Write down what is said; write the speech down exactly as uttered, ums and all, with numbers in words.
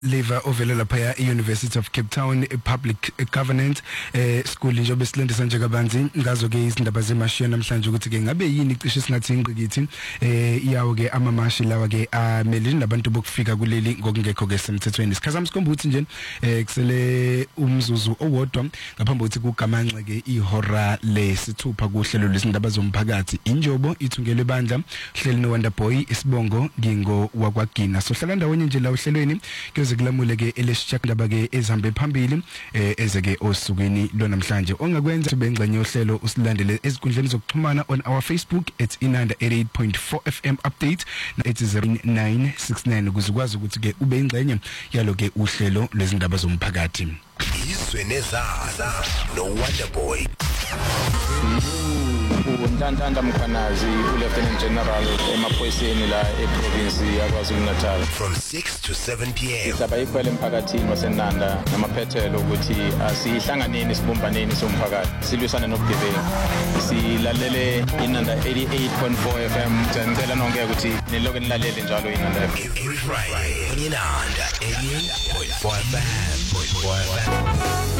Liver ovelela phaya e-University of Cape Town Public Governance eh school njengoba silendisa nje kabanzi ngazo ke izindaba zemashiya namhlanje ukuthi ke ngabe yini icishe singathi ingqikithi eh iyawo ke amamashi lawa ke amele nabantu bokufika kuleli ngokungekho ke semthethweni sikhaza msikomba ukuthi nje eh kusele umzuzu owodwa ngaphambi kokuthi kugamanxe ke ihora lesithupha kuhlelo lezindaba zomphakathi injobo ithungele bandla hleli no Wonder Boy isibongo ngingo wakwagina so hlala ndawonye nje la uhlelweni kulamule ke elesishakindaba ke ezihambe phambili eh ezeke osukwini lo namhlanje ongakwenza sibengxenye ohlelo usilandele ezikundleni zokuxhumana on our Facebook it's Inanda eighty-eight point four F M update na eight zero nine six nine ukuze ukwazi ukuthi ke ube ingxenye yalo ke uhlelo lezindaba zomphakathi izwe nezaza no Wonder Boy uNtantanda Mkhwanazi uLieutenant General emaphoyiseni la eprovince yaKwaZulu Natal from six to seven p m Isaba ikhwele emphakathini waseNanda namaphethelo ukuthi asihlanganeni sibumbaneni somphakathi silwisana nobugebengu silalele Inanda eighty-eight point four F M ngicela nonke ukuthi niloke nilalele njalo Inanda every Friday Inanda eighty-eight point four F M